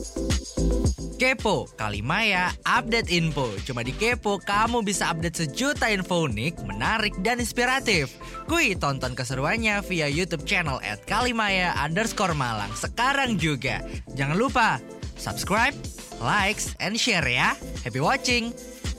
Kepo, Kalimaya, update info. Cuma di Kepo, kamu bisa update sejuta info unik, menarik, dan inspiratif. Kuy, tonton keseruannya via YouTube channel @kalimaya_Malang sekarang juga. Jangan lupa, subscribe, likes, and share ya. Happy watching!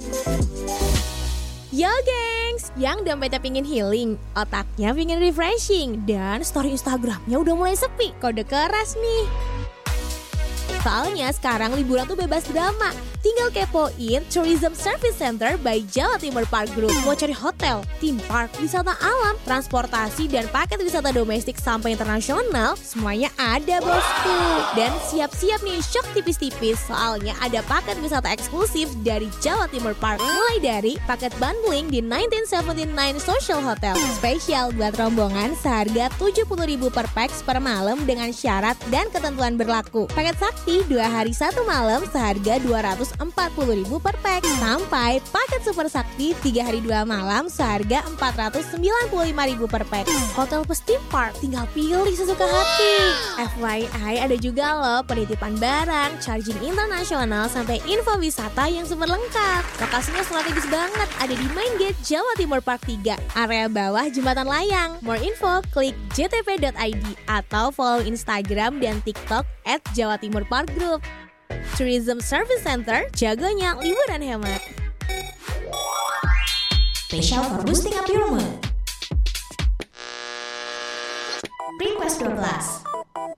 Yo gengs, yang dompetnya pingin healing, otaknya pingin refreshing, dan story Instagramnya udah mulai sepi, kode keras nih. Soalnya sekarang liburan tuh bebas drama. Tinggal kepoin Tourism Service Center by Jawa Timur Park Group. Mau cari hotel, theme park, wisata alam, transportasi, dan paket wisata domestik sampai internasional, semuanya ada bosku. Dan siap-siap nih shock tipis-tipis, soalnya ada paket wisata eksklusif dari Jawa Timur Park. Mulai dari paket bundling di 1979 Social Hotel. Spesial buat rombongan seharga 70.000 per pax per malam dengan syarat dan ketentuan berlaku. Paket sakti 2 hari 1 malam seharga 240.000 per pax. Sampai paket super sakti 3 hari 2 malam seharga 495.000 per pax. Hotel plus theme park tinggal pilih sesuka hati. FYI ada juga loh penitipan barang, charging internasional sampai info wisata yang super lengkap. Lokasinya strategis banget, ada di Main Gate Jawa Timur Park 3, area bawah Jembatan Layang. More info klik jtp.id atau follow Instagram dan TikTok @JawaTimurPark Group. Tourism Service Center, jagonya liburan hemat. Special for boosting up your mood. Request 12.